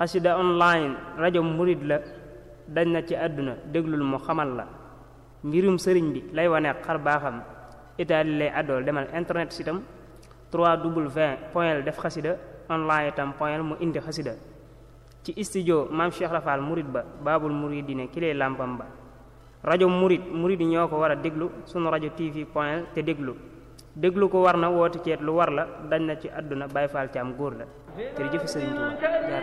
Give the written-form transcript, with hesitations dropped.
xasida online rajo murid la dañ na ci àdduna déglul mu xamal la mbirum sëriñ bi lay wane xar baaxam itaali lay àddool demal internet sitam 3w def xasida online itam mu indi xasida ci studio maam Cheikh Rafal murid ba baabul muridine ki lay làmpam ba rajo murid yi ñoo ko war a déglu sunu rajo tv te déglu ko war na woote ceet lu war la dañ na ci àdduna Baay Faal ci am góor la jërëjëf Sëriñ Tuubaa